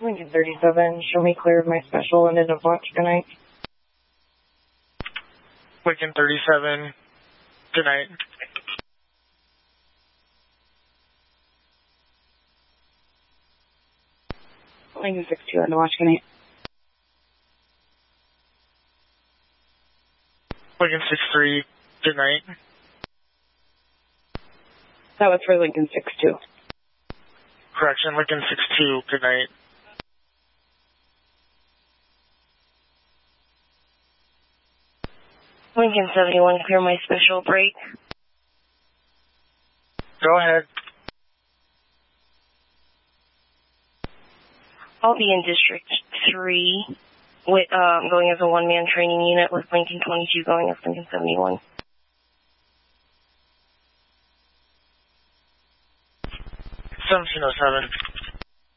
Lincoln 37, show me clear of my special and end of watch. Good night. Lincoln 37, good night. Lincoln 62, end of watch. Good night. Lincoln 63, good night. That was for Lincoln 62. Correction, Lincoln 62, good night. Lincoln 71, clear my special break. Go ahead. I'll be in District 3, with, going as a one-man training unit with Lincoln 22 going as Lincoln 71. 1707.